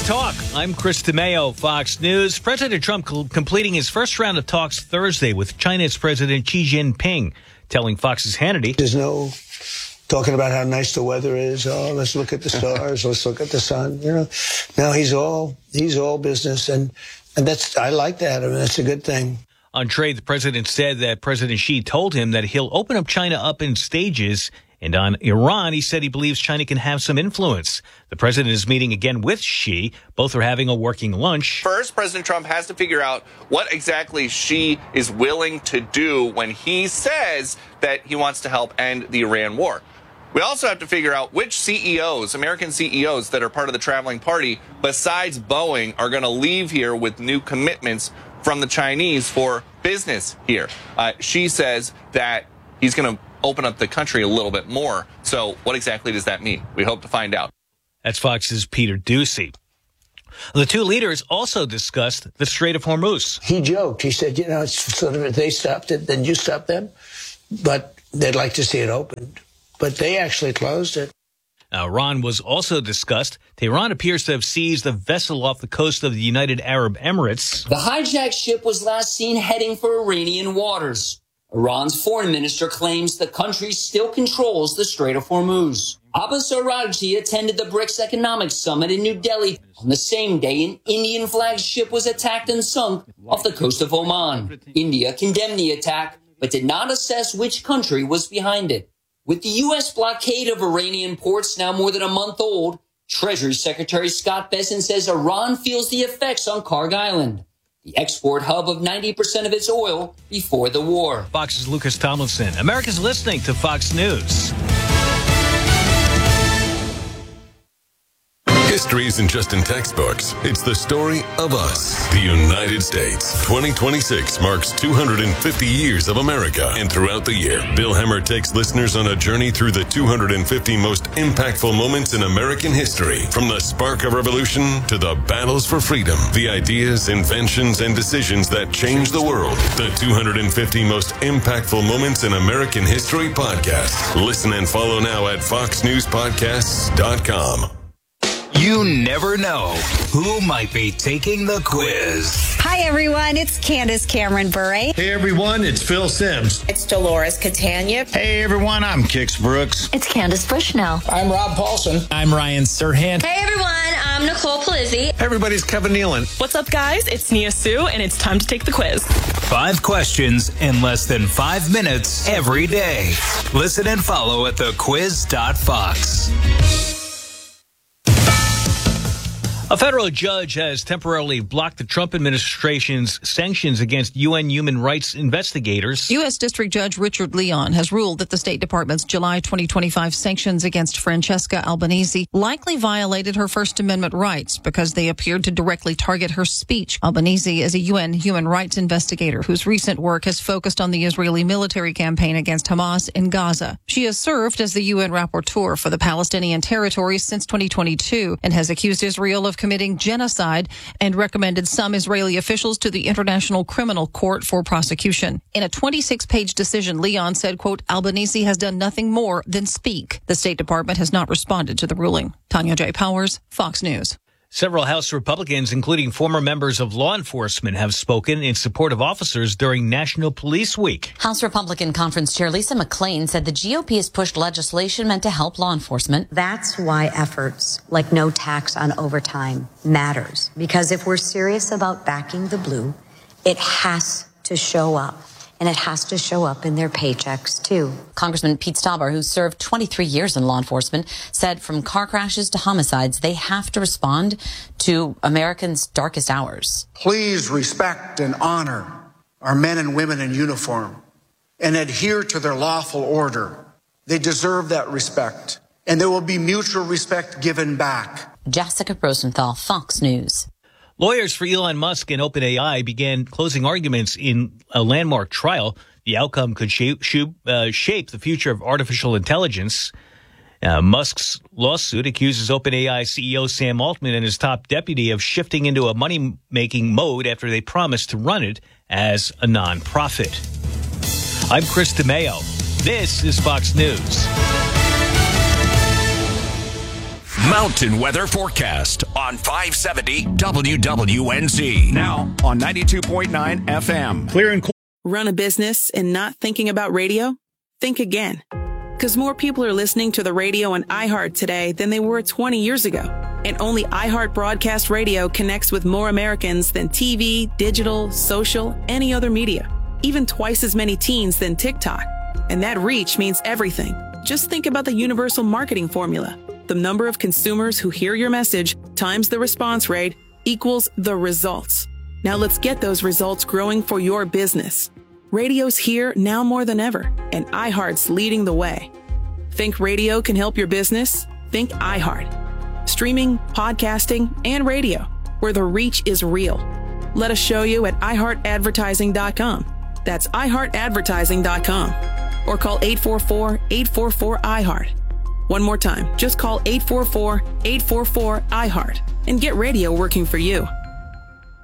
Talk. I'm Chris DeMeo, Fox News. President Trump completing his first round of talks Thursday with China's President Xi Jinping, telling Fox's Hannity. There's no talking about how nice the weather is. Oh, let's look at the stars. Let's look at the sun. You know, now he's all business. And that's, I like that. I mean, that's a good thing. On trade, the president said that President Xi told him that he'll open up China up in stages. And on Iran, he said he believes China can have some influence. The president is meeting again with Xi. Both are having a working lunch. First, President Trump has to figure out what exactly Xi is willing to do when he says that he wants to help end the Iran war. We also have to figure out which CEOs, American CEOs that are part of the traveling party, besides Boeing, are going to leave here with new commitments from the Chinese for business here. Xi says that he's going to open up the country a little bit more. So what exactly does that mean? We hope to find out. That's Fox's Peter Doocy. The two leaders also discussed the Strait of Hormuz. He joked. He said, you know, it's sort of if they stopped it, then you stop them. But they'd like to see it opened. But they actually closed it. Iran was also discussed. Tehran appears to have seized a vessel off the coast of the United Arab Emirates. The hijacked ship was last seen heading for Iranian waters. Iran's foreign minister claims the country still controls the Strait of Hormuz. Abbas Araghchi attended the BRICS Economic Summit in New Delhi. On the same day, an Indian-flagged ship was attacked and sunk off the coast of Oman. India condemned the attack, but did not assess which country was behind it. With the U.S. blockade of Iranian ports now more than a month old, Treasury Secretary Scott Bessent says Iran feels the effects on Kharg Island, the export hub of 90% of its oil before the war. Fox's Lucas Tomlinson. America's listening to Fox News. History isn't just in textbooks. It's the story of us, the United States. 2026 marks 250 years of America. And throughout the year, Bill Hemmer takes listeners on a journey through the 250 most impactful moments in American history. From the spark of revolution to the battles for freedom, the ideas, inventions, and decisions that changed the world. The 250 most impactful moments in American history podcast. Listen and follow now at foxnewspodcasts.com. You never know who might be taking the quiz. Hi, everyone. It's Candace Cameron Bure. Hey, everyone. It's Phil Sims. It's Dolores Catania. Hey, everyone. I'm Kix Brooks. It's Candace Bushnell. I'm Rob Paulson. I'm Ryan Serhant. Hey, everyone. I'm Nicole Palizzi. Hey, everybody's Kevin Nealon. What's up, guys? It's Nia Sue, and it's time to take the quiz. 5 questions in less than 5 minutes every day. Listen and follow at thequiz.fox. A federal judge has temporarily blocked the Trump administration's sanctions against UN human rights investigators. U.S. District Judge Richard Leon has ruled that the State Department's July 2025 sanctions against Francesca Albanese likely violated her First Amendment rights because they appeared to directly target her speech. Albanese is a UN human rights investigator whose recent work has focused on the Israeli military campaign against Hamas in Gaza. She has served as the UN rapporteur for the Palestinian territories since 2022 and has accused Israel of committing genocide and recommended some Israeli officials to the International Criminal Court for prosecution. In a 26-page decision, Leon said, quote, Albanese has done nothing more than speak. The State Department has not responded to the ruling. Tanya J. Powers, Fox News. Several House Republicans, including former members of law enforcement, have spoken in support of officers during National Police Week. House Republican Conference Chair Lisa McClain said the GOP has pushed legislation meant to help law enforcement. That's why efforts like no tax on overtime matters. Because if we're serious about backing the blue, it has to show up. And it has to show up in their paychecks, too. Congressman Pete Stauber, who served 23 years in law enforcement, said from car crashes to homicides, they have to respond to Americans' darkest hours. Please respect and honor our men and women in uniform and adhere to their lawful order. They deserve that respect, and there will be mutual respect given back. Jessica Rosenthal, Fox News. Lawyers for Elon Musk and OpenAI began closing arguments in a landmark trial. The outcome could shape the future of artificial intelligence. Musk's lawsuit accuses OpenAI CEO Sam Altman and his top deputy of shifting into a money-making mode after they promised to run it as a nonprofit. I'm Chris DeMeo. This is Fox News. Mountain weather forecast on 570 WWNZ. Now on 92.9 FM. Clear and cool. Run a business and not thinking about radio? Think again. Because more people are listening to the radio on iHeart today than they were 20 years ago. And only iHeart Broadcast Radio connects with more Americans than TV, digital, social, any other media. Even twice as many teens than TikTok. And that reach means everything. Just think about the universal marketing formula. The number of consumers who hear your message times the response rate equals the results. Now let's get those results growing for your business. Radio's here now more than ever, and iHeart's leading the way. Think radio can help your business? Think iHeart. Streaming, podcasting, and radio, where the reach is real. Let us show you at iHeartAdvertising.com. That's iHeartAdvertising.com. Or call 844-844-iHeart. One more time, just call 844-844-iHeart and get radio working for you.